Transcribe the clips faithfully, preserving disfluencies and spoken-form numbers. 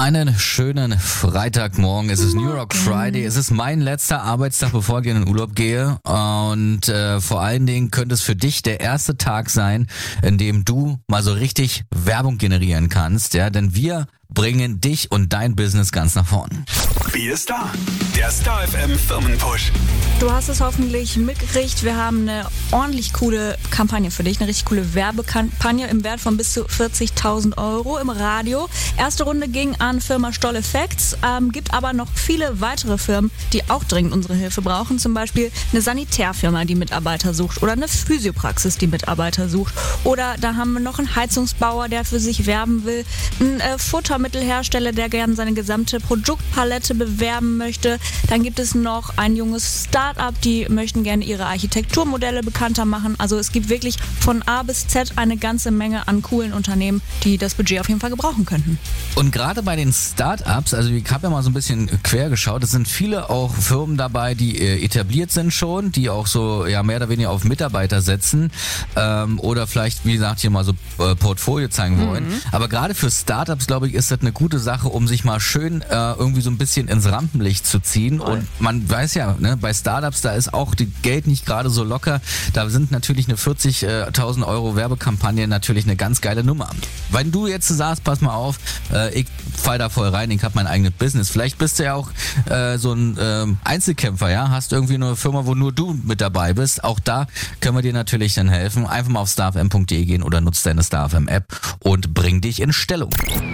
Einen schönen Freitagmorgen. Es ist New York Friday. Es ist mein letzter Arbeitstag, bevor ich in den Urlaub gehe. Und äh, vor allen Dingen könnte es für dich der erste Tag sein, in dem du mal so richtig Werbung generieren kannst. Ja, denn wir bringen dich und dein Business ganz nach vorn. Wie ist da? Der Star F M Firmenpush. Du hast es hoffentlich mitgekriegt. Wir haben eine ordentlich coole Kampagne für dich. Eine richtig coole Werbekampagne im Wert von bis zu vierzigtausend Euro im Radio. Erste Runde ging an Firma Stoll Effects. Ähm, gibt aber noch viele weitere Firmen, die auch dringend unsere Hilfe brauchen. Zum Beispiel eine Sanitärfirma, die Mitarbeiter sucht. Oder eine Physiopraxis, die Mitarbeiter sucht. Oder da haben wir noch einen Heizungsbauer, der für sich werben will. Ein äh, Futtermittelhersteller, der gerne seine gesamte Produktpalette bewerben möchte. Dann gibt es noch ein junges Start-up, die möchten gerne ihre Architekturmodelle bekannter machen. Also es gibt wirklich von A bis Z eine ganze Menge an coolen Unternehmen, die das Budget auf jeden Fall gebrauchen könnten. Und gerade bei den Start-ups, also ich habe ja mal so ein bisschen quer geschaut, es sind viele auch Firmen dabei, die äh, etabliert sind schon, die auch so ja mehr oder weniger auf Mitarbeiter setzen ähm, oder vielleicht, wie gesagt, hier mal so äh, Portfolio zeigen wollen. Mhm. Aber gerade für Start-ups, glaube ich, ist das eine gute Sache, um sich mal schön äh, irgendwie so ein bisschen ins Rampenlicht zu ziehen. Voll. Und man weiß ja, ne, bei Startups, da ist auch die Geld nicht gerade so locker. Da sind natürlich eine vierzigtausend Euro Werbekampagne natürlich eine ganz geile Nummer. Wenn du jetzt sagst, pass mal auf, äh, ich fall da voll rein, ich habe mein eigenes Business. Vielleicht bist du ja auch äh, so ein äh, Einzelkämpfer, ja, hast irgendwie eine Firma, wo nur du mit dabei bist. Auch da können wir dir natürlich dann helfen. Einfach mal auf starfm punkt de gehen oder nutzt deine Star F M App und bring dich in Stellung.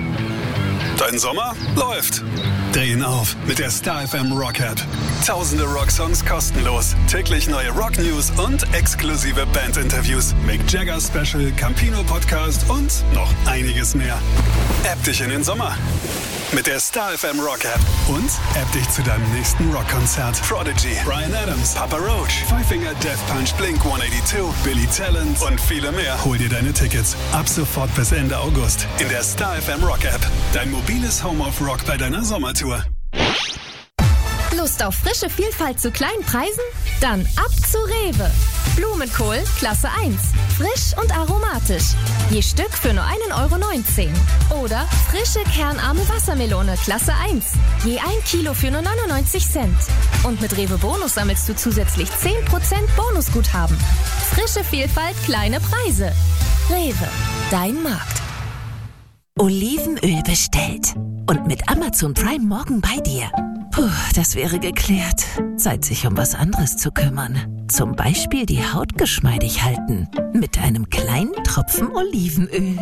Dein Sommer läuft. Drehen auf mit der Star F M Rock App. Tausende Rocksongs kostenlos, täglich neue Rock-News und exklusive Band-Interviews. Mick Jagger Special, Campino Podcast und noch einiges mehr. App dich in den Sommer mit der Star F M Rock App und App dich zu deinem nächsten Rockkonzert. Prodigy, Bryan Adams, Papa Roach, Five Finger Death Punch, Blink hundertzweiundachtzig, Billy Talent und viele mehr. Hol dir deine Tickets ab sofort bis Ende August in der Star F M Rock App. Dein mobiles Home of Rock bei deiner Sommertour. Lust auf frische Vielfalt zu kleinen Preisen? Dann ab zu Rewe. Blumenkohl Klasse eins. Frisch und aromatisch. Je Stück für nur einen Euro neunzehn. Oder frische kernarme Wassermelone Klasse eins. Je ein Kilo für nur neunundneunzig Cent. Und mit Rewe Bonus sammelst du zusätzlich zehn Prozent Bonusguthaben. Frische Vielfalt, kleine Preise. Rewe, dein Markt. Olivenöl bestellt. Und mit Amazon Prime morgen bei dir. Puh, das wäre geklärt. Zeit, sich um was anderes zu kümmern. Zum Beispiel die Haut geschmeidig halten. Mit einem kleinen Tropfen Olivenöl.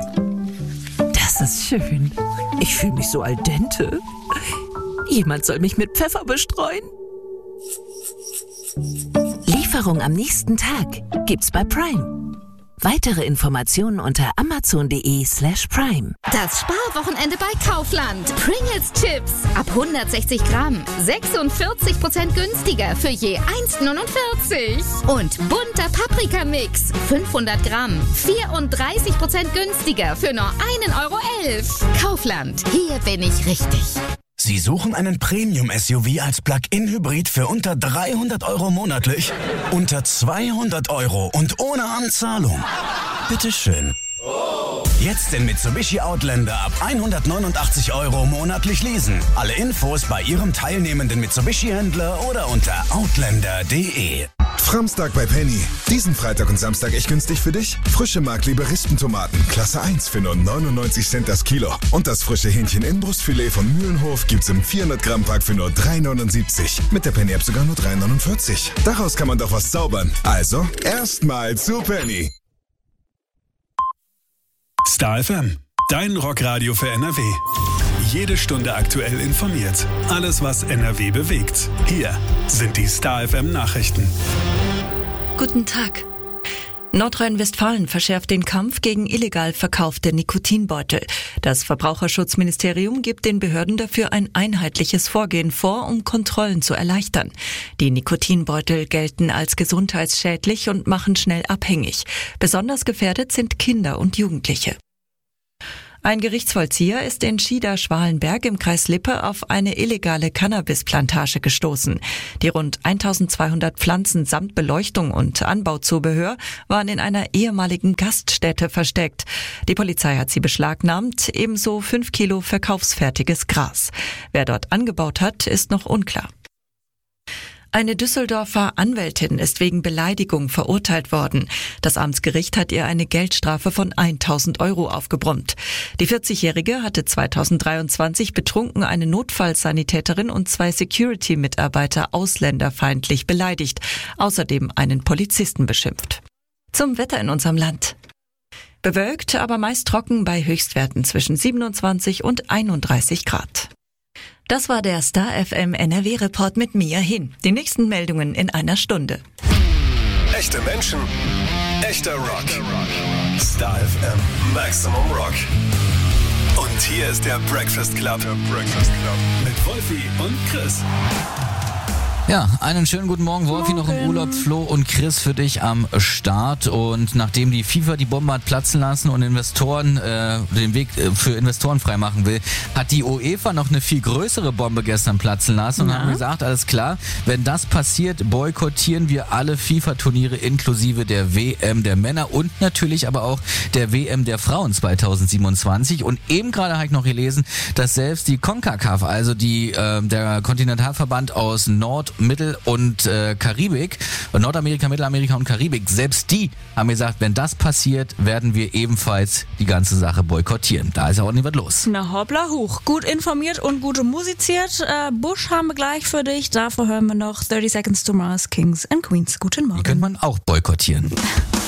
Das ist schön. Ich fühle mich so al dente. Jemand soll mich mit Pfeffer bestreuen. Lieferung am nächsten Tag gibt's bei Prime. Weitere Informationen unter amazon.de slash prime. Das Sparwochenende bei Kaufland. Pringles Chips ab hundertsechzig Gramm. sechsundvierzig Prozent günstiger für je eins neunundvierzig. Und bunter Paprikamix. fünfhundert Gramm. vierunddreißig Prozent günstiger für nur einen Euro elf. Kaufland. Hier bin ich richtig. Sie suchen einen Premium-S U V als Plug-in-Hybrid für unter dreihundert Euro monatlich? Unter zweihundert Euro und ohne Anzahlung? Bitteschön. Jetzt den Mitsubishi Outlander ab hundertneunundachtzig Euro monatlich leasen. Alle Infos bei Ihrem teilnehmenden Mitsubishi-Händler oder unter outlander punkt de. Framstag bei Penny. Diesen Freitag und Samstag echt günstig für dich? Frische Markliebe Rispentomaten, Klasse eins für nur neunundneunzig Cent das Kilo. Und das frische Hähnchen-Inbrustfilet von Mühlenhof gibt's im vierhundert Gramm Pack für nur drei neunundsiebzig. Mit der Penny-App sogar nur drei neunundvierzig. Daraus kann man doch was zaubern. Also, erstmal zu Penny. Star F M, dein Rockradio für N R W. Jede Stunde aktuell informiert. Alles, was N R W bewegt. Hier sind die Star F M Nachrichten. Guten Tag. Nordrhein-Westfalen verschärft den Kampf gegen illegal verkaufte Nikotinbeutel. Das Verbraucherschutzministerium gibt den Behörden dafür ein einheitliches Vorgehen vor, um Kontrollen zu erleichtern. Die Nikotinbeutel gelten als gesundheitsschädlich und machen schnell abhängig. Besonders gefährdet sind Kinder und Jugendliche. Ein Gerichtsvollzieher ist in Schieder-Schwalenberg im Kreis Lippe auf eine illegale Cannabisplantage gestoßen. Die rund eintausendzweihundert Pflanzen samt Beleuchtung und Anbauzubehör waren in einer ehemaligen Gaststätte versteckt. Die Polizei hat sie beschlagnahmt, ebenso fünf Kilo verkaufsfertiges Gras. Wer dort angebaut hat, ist noch unklar. Eine Düsseldorfer Anwältin ist wegen Beleidigung verurteilt worden. Das Amtsgericht hat ihr eine Geldstrafe von tausend Euro aufgebrummt. Die vierzigjährige hatte zweitausenddreiundzwanzig betrunken eine Notfallsanitäterin und zwei Security-Mitarbeiter ausländerfeindlich beleidigt, außerdem einen Polizisten beschimpft. Zum Wetter in unserem Land. Bewölkt, aber meist trocken bei Höchstwerten zwischen siebenundzwanzig und einunddreißig Grad. Das war der Star F M N R W-Report mit Mia Hin. Die nächsten Meldungen in einer Stunde. Echte Menschen, echter Rock. Star F M Maximum Rock. Und hier ist der Breakfast Club. Der Breakfast Club. Mit Wolfi und Chris. Ja, einen schönen guten Morgen, Wolfi, noch im Urlaub, Flo und Chris für dich am Start. Und nachdem die FIFA die Bombe hat platzen lassen und Investoren äh, den Weg äh, für Investoren freimachen will, hat die UEFA noch eine viel größere Bombe gestern platzen lassen und ja. haben gesagt, alles klar, wenn das passiert, boykottieren wir alle FIFA-Turniere inklusive der W M der Männer und natürlich aber auch der W M der Frauen zweitausendsiebenundzwanzig. Und eben gerade habe ich noch gelesen, dass selbst die CONCACAF, also die äh, der Kontinentalverband aus Nord Mittel- und äh, Karibik, Nordamerika, Mittelamerika und Karibik, selbst die haben gesagt, wenn das passiert, werden wir ebenfalls die ganze Sache boykottieren. Da ist ja auch nicht was los. Na hoppla huch. Gut informiert und gut musiziert. Äh, Bush haben wir gleich für dich. Davor hören wir noch thirty Seconds to Mars, Kings and Queens. Guten Morgen. Die könnte man auch boykottieren.